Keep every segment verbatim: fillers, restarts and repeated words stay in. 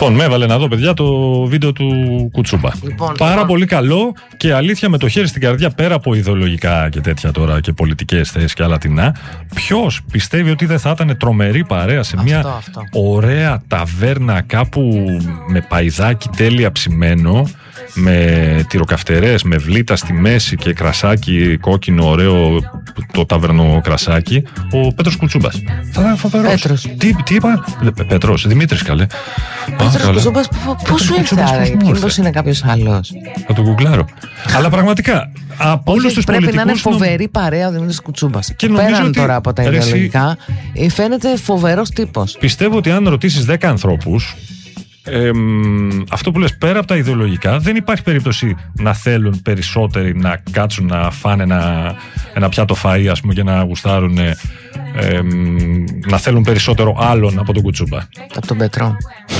Λοιπόν, με έβαλε να δω, παιδιά, το βίντεο του Κουτσούμπα. Λοιπόν, Πάρα λοιπόν. πολύ καλό και αλήθεια με το χέρι στην καρδιά, πέρα από ιδεολογικά και τέτοια τώρα και πολιτικές θέσεις και άλλα τεινά. Ποιος πιστεύει ότι δεν θα ήταν τρομερή παρέα σε Αυτό, μια αυτό. ωραία ταβέρνα κάπου με παϊδάκι τέλεια ψημένο, με τυροκαυτερές, με βλήτα στη μέση και κρασάκι κόκκινο ωραίο, το ταβερνό κρασάκι, ο Πέτρος Κουτσούμπας. Θα ήταν φοβερός. Πέτρος. Τι, τι είπα, Πε- Πέτρος, Δημήτρης καλέ. Πέτρος Κουτσούμπας, πώς σου ήρθε, άρα, μήπως είναι κάποιος άλλος. Θα τον γκουγκλάρω. Αλλά πραγματικά, από όλους Όχι, τους πρέπει να είναι πολιτικούς νομ- φοβερή παρέα ο Δημήτρης Κουτσούμπας. Και νομίζω Πέραν ότι- τώρα από τα ρε, εσύ- ιδεολογικά, φαίνεται φοβερός τύπος. Πιστεύω ότι αν ρωτήσεις δέκα ανθρώπους, εμ, αυτό που λες πέρα από τα ιδεολογικά, δεν υπάρχει περίπτωση να θέλουν περισσότεροι να κάτσουν να φάνε ένα, ένα πιάτο φαΐ, ας πούμε, και να γουστάρουν, εμ, να θέλουν περισσότερο άλλον από τον Κουτσούμπα. Από τον Πετρό.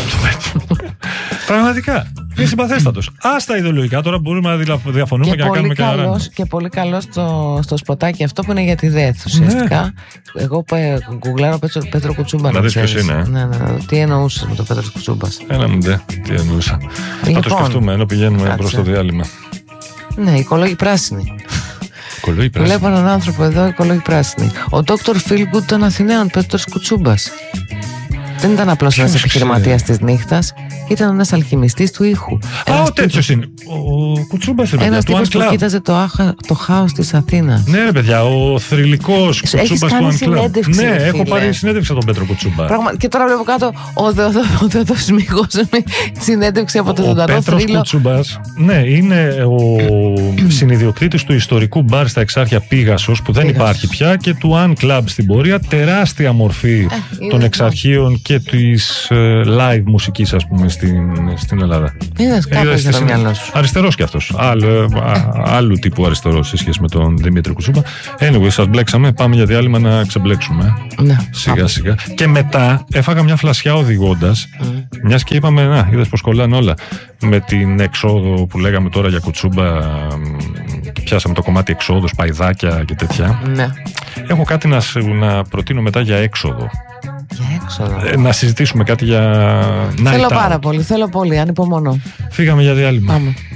Πραγματικά. Είναι συμπαθέστατος. Ας τα ιδεολογικά, τώρα μπορούμε να δηλα- διαφωνούμε και, Και να πολύ, κάνουμε κανένα. καλός, και πολύ καλό στο, στο σποτάκι αυτό που είναι για τη ΔΕΘ ουσιαστικά. Εγώ πε- γκουγκλάρω Πέτρο, Πέτρο Κουτσούμπα. Να δεις ποιος ξέρεις. είναι, ε. Ναι, ναι, ναι. Τι εννοούσες με το Πέτρο Κουτσούμπας. Έλα μου ντε, τι εννοούσα. Θα το Λοιπόν, σκεφτούμε ενώ πηγαίνουμε κάτσε. προς το διάλειμμα. Ναι, οικολόγοι πράσινοι. Κολλούει πράσινη. Βλέπω έναν άνθρωπο εδώ, οικολόγοι πράσινοι. Ο Doctor Feelgood των Αθηναίων, Πέτρος Κουτσούμπας. Δεν ήταν απλώς ένας Ποιος επιχειρηματίας της νύχτας, ήταν ένας αλχημιστής του ήχου. Α, Ένας ο τέτοιος είναι. Ο Κουτσούμπας, ρε παιδιά, Ένας του τύπος που Unclub. κοίταζε το, άχα, το χάος της Αθήνας. Ναι, ρε παιδιά, ο θρυλικός Έχεις Κουτσούμπας του κάνει Unclub. συνέντευξη, Ναι, ρε έχω φίλε. πάρει συνέντευξη από τον Πέτρο Κουτσούμπα. Πράγμα... Και τώρα βλέπω κάτω ο Δεοδο- ο Θεοδόσης Μιχός με συνέντευξη από το Ο ζωντανό Πέτρος θρύλο. Κουτσούμπας, ναι, είναι ο συνιδιοκτήτης του ιστορικού μπαρ στα Εξάρχεια Πίγασος, που δεν Πίγασος. υπάρχει πια, και του Unclub στην πορεία. Τεράστια μορφή Ε, των είδες, εξαρχείων και της ε, live μουσικής, ας πούμε, στην, στην Ελλάδα. Είδες κάπου Είδες για τι το είναι. μυαλό σου. Αριστερός κι αυτός. Άλλο, α, άλλου τύπου αριστερός σε σχέση με τον Δημήτρη Κουτσούμπα. Anyway, σας μπλέξαμε. Πάμε για διάλειμμα να ξεμπλέξουμε. Ναι, Σιγά πάμε. σιγά. Και μετά έφαγα μια φλασιά οδηγώντας, Μμ. μιας και είπαμε, να, είδες πως κολλάνε όλα. Με την εξόδο που λέγαμε τώρα για Κουτσούμπα, μ, και πιάσαμε το κομμάτι εξόδους, παϊδάκια και τέτοια. Ναι. Έχω κάτι να, σε- να προτείνω μετά για έξοδο. Για έξοδο. Ε, να συζητήσουμε κάτι για night Θέλω out. πάρα πολύ, θέλω πολύ, ανυπομονώ. Φύγαμε για διάλειμμα. Πάμε.